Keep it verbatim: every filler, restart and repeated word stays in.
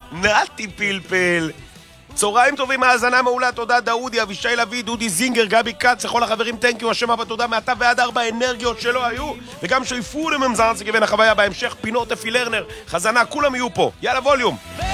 נתי פלפל. צהריים טובים, האזנה מעולה, תודה דאודי, אבישי לוי, דודי זינגר, גבי קץ, לכל החברים, תנקיו, השם אבא תודה, מעתה ועד ארבע אנרגיות שלא היו, וגם שיפו לממזרנסי כבן החוויה בהמשך, פינות אפי לרנר, חזנה, כולם יהיו פה, יאללה ווליום.